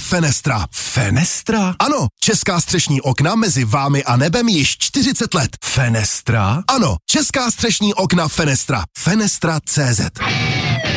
Fenestra. Fenestra? Ano, česká střešní okna mezi vámi a nebem již 40 let. Fenestra? Ano, česká střešní okna Fenestra. Fenestra.cz